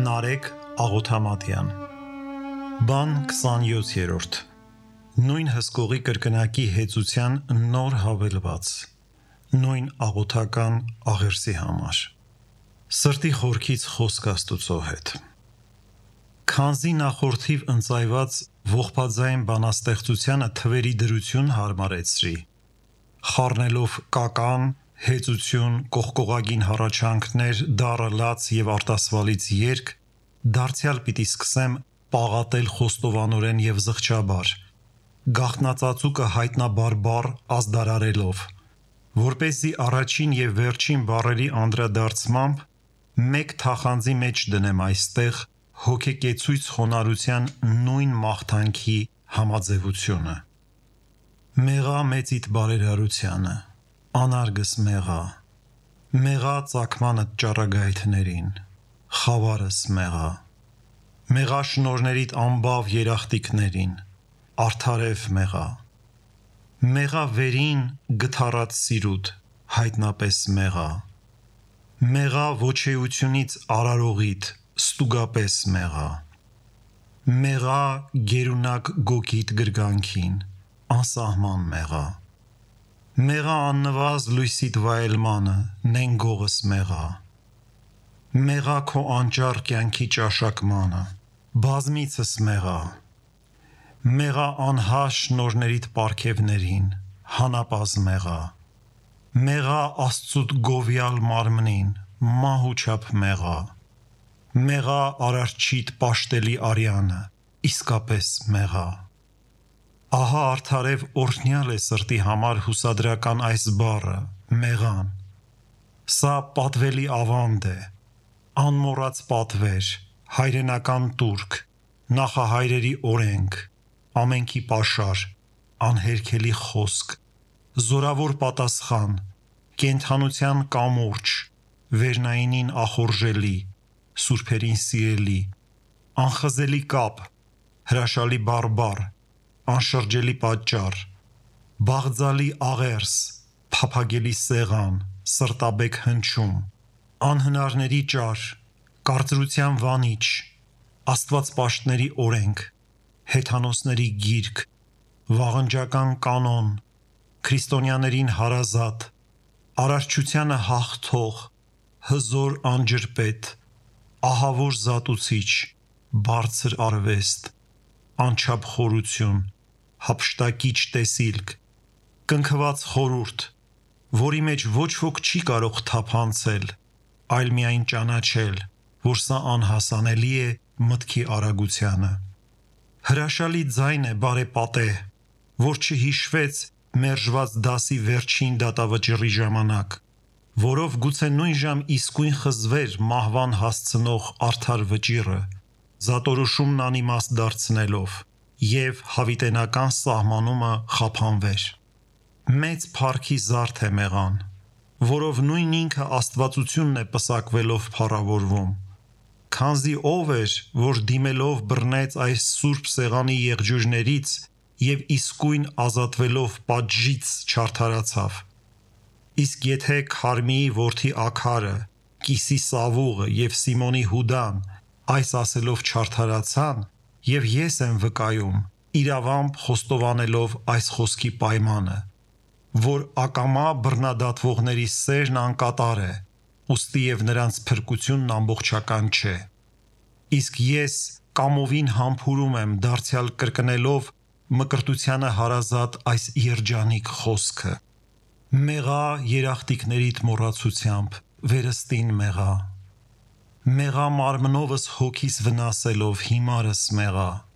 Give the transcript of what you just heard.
Նարեկ Աղոթամատյան Բան 27-րդ Նույն հսկողի կրկնակի հեծության նոր հավելված Նույն աղոթական աղերսի համար Սրտի խորքից խոսք Աստուծո հետ Քանզի նախորդիվ ընծայված ողբաձայն բանաստեղծությանը թվերի դրություն հարմարեցրի խառնելով կական, հեծություն, կողկողագին հառաչանքներ, դառը լաց և արտասվալից երգ, դարձյալ պիտի սկսեմ պաղատել խոստովանորեն և զղջաբար, գաղտնածածուկը հայտնաբար ազդարարելով, որպեսզի առաջին և վերջին բառերի անդրադարձմամբ մեկ թախանձի մեջ դնեմ այստեղ հոգեկեցույց խոնարհության նույն մաղթանքի համաձևությունը: Մեղա մեծիդ բարերարությանը, անարգս մեղա, մեղա ծագմանդ ճառագայթներին, խավարս մեղա, մեղա շնորհներիդ անբավ երախտիկներին, արդարև մեղա, մեղա վերին գթառատ սիրուդ, հայտնապես մեղա, մեղա ոչեությունից արարողիդ, ստուգապես մեղա, մեղա գերունակ գոգիդ գրգանքին, անսահման մեղա, մեղա աննվազ լույսիդ վայելմանը, նենգողս մեղա, մեղա քո անճառ կյանքի ճաշակմանը, բազմիցս մեղա, մեղա անհաշ շնորհներիդ պարգևներին, հանապազմ մեղա, մեղա Աստծուդ գովյալ մարմնին, մահուչափ մեղա, մեղա Արարչիդ պաշտելի արյանը, իսկապես մեղա, ահա արդարև օրհնյալ է սրտի համար հուսադրական այս բառը, մեղան, սա պատվելի ավանդ է, անմոռաց պատվեր, հայրենական տուրք, նախահայրերի օրենք, ամենքի պաշար, անհերքելի խոսք, զորավոր պատասխան, կենդանության կամուրջ, վերնայինին ախորժելի, սուրբերին սիրելի, անխզելի կապ, հրաշալի բարբառ, անշրջելի պատճառ, բաղձալի աղերս, փափագելի սեղան, սրտաբեկ հնչյուն, անհնարների ճար, կարծրության վանիչ, աստվածպաշտների օրենք, հեթանոսների գիրք, վաղնջական կանոն, քրիստոնյաներին հարազատ, արարչությանը հաղթող, հզոր անջրպետ, ահավոր զատուցիչ, բարձր արվեստ, անչափ խորություն, հափշտակիչ տեսիլք, կնքված խորհուրդ, որի մեջ ոչ ոք չի կարող թափանցել, այլ միայն ճանաչել, որ սա անհասանելի է մտքի արագությանը, հրաշալի ձայն է բարեպատեհ, որ չհիշվեց մերժված դասի վերջին դատավճռի ժամանակ, որով գուցե նույն ժամ իսկույն խզվեր մահվան հասցնող արդար վճիռը, զատորոշումն անիմաստ դարձնելով և հավիտենական սահմանումը խափանվեր: Մեծ փառքի զարդ է մեղան, որով նույն ինքը աստվածությունն է պսակվելով փառավորվում, քանզի ով էր, որ դիմելով բռնեց այս սուրբ սեղանի եղջյուրներից և իսկույն ազատվելով պատժից չարդարացավ: Իսկ եթե Քարմիի որդի Աքարը, Կիսի Սավուղը և Սիմոնի Հուդան այս ասելով չարդարացան, և ես եմ վկայում, իրավամբ խոստովանելով այս խոսքի պայմանը, որ ակամա բռնադատվողների սերն անկատար է, ուստի և նրանց փրկությունն ամբողջական չէ: Իսկ ես կամովին համբուրում եմ դարձյալ կրկնելով մկրտությանը հարազատ այս երջանիկ խոսքը. մեղա երախտիկներիդ մոռացությամբ, վերստին մեղա, մեղա մարմնովս հոգիս վնասելով հիմարս մեղա,